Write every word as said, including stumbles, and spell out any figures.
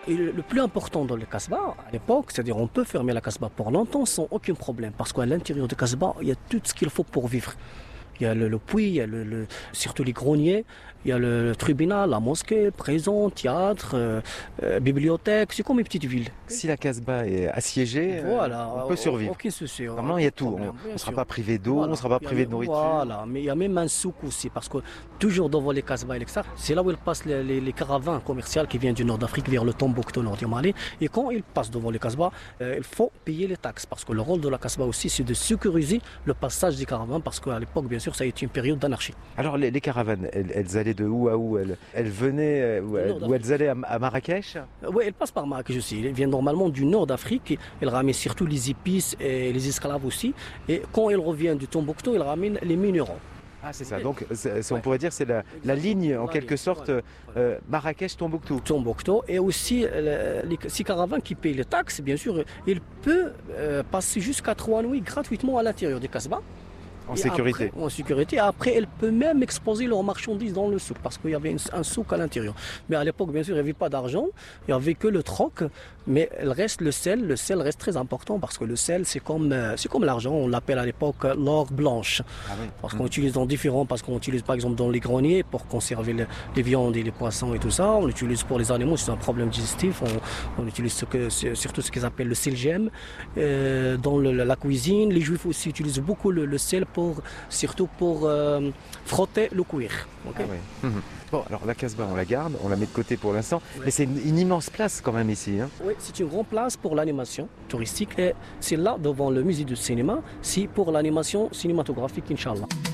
Et le, le plus important dans le Casbah, à l'époque, c'est-à-dire on peut fermer la Casbah pour longtemps sans aucun problème. Parce qu'à l'intérieur du Casbah, il y a tout ce qu'il faut pour vivre. Il y a le, le puits, il y a le, le, surtout les greniers, il y a le, le tribunal, la mosquée, prison, théâtre, euh, euh, bibliothèque, c'est comme une petite ville. Si la Casbah est assiégée, Voilà, euh, on peut survivre. aucun souci. Vraiment, il y a tout. Problème, On ne sera sûr. pas privé d'eau, Voilà. on ne sera pas Il y a privé de même- nourriture. Voilà, mais il y a même un souk aussi, parce que toujours devant les Casbah et les Ksar, c'est là où ils passent les, les, les caravanes commerciales qui viennent du nord d'Afrique vers le Tombouctou, nord du Mali. Et quand ils passent devant les Casbah, euh, il faut payer les taxes, parce que le rôle de la Casbah aussi, c'est de sécuriser le passage des caravanes, parce qu'à l'époque, bien sûr, ça a été une période d'anarchie. Alors les, les caravanes, elles, elles allaient de où à où elles, elles venaient, euh, où, elles, où elles allaient à, à Marrakech? Euh, Oui, elles passent par Marrakech aussi. Elles viennent normalement du nord d'Afrique. Elles ramènent surtout les épices et les esclaves aussi. Et quand elles reviennent du Tombouctou, elles ramènent les minéraux. Ah c'est ça, donc c'est- c'est- on pourrait dire c'est la, la ligne en La quelque ligne, sorte voilà. euh, Marrakech-Tombouctou. Tombouctou. Et aussi, euh, les, ces caravanes qui payent les taxes, bien sûr, ils peuvent euh, passer jusqu'à trois nuits gratuitement à l'intérieur du Casbah. En Et sécurité. après- en sécurité. Après, elles peuvent même exposer leurs marchandises dans le souk parce qu'il y avait une- un souk à l'intérieur. Mais à l'époque, bien sûr, il n'y avait pas d'argent. Il n'y avait que le troc. Mais il reste le sel. Le sel reste très important parce que le sel, c'est comme, euh, c'est comme l'argent. On l'appelle à l'époque euh, l'or blanche. Ah oui. Parce qu'on utilise dans différents, parce qu'on utilise par exemple dans les greniers pour conserver le- les viandes et les poissons et tout ça. On l'utilise pour les animaux, c'est un problème digestif. On, on utilise ce que, c'est surtout ce qu'ils appellent le selgem. Euh, dans le- la cuisine, les juifs aussi utilisent beaucoup le, le sel pour, surtout pour euh, frotter le cuir. Ok. Ah oui. Mhm. Bon, alors la Casbah, on la garde, on la met de côté pour l'instant, mais c'est une, une immense place quand même ici. Hein. Oui, c'est une grande place pour l'animation touristique et c'est là devant le musée du cinéma, c'est pour l'animation cinématographique, Inch'Allah.